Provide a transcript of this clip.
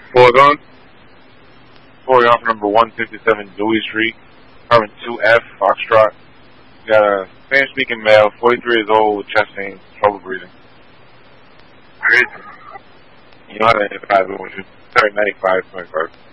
Four gun. 4 off number 157 Dewey Street, apartment 2F, Foxtrot. We got a Spanish-speaking male, 43 years old, with chest pain, trouble breathing. You know how to identify him with you. 95, 25.